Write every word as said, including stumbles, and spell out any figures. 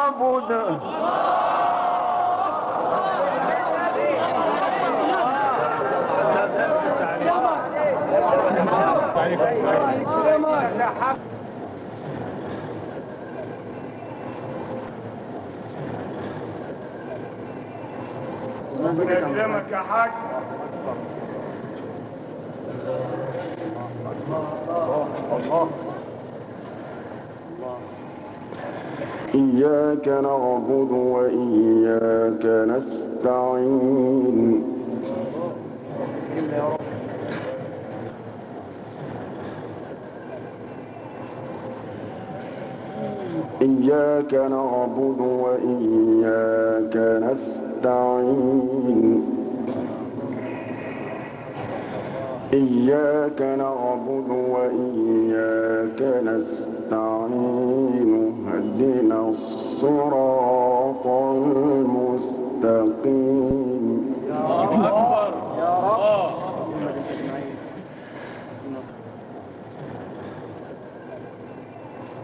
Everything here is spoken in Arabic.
نعبد ربنا يكرمك يا حاج. إياك نعبد وإياك نستعين إياك نعبد وإياك نستعين إياك نعبد وإياك نستعين اهدنا الصراط المستقيم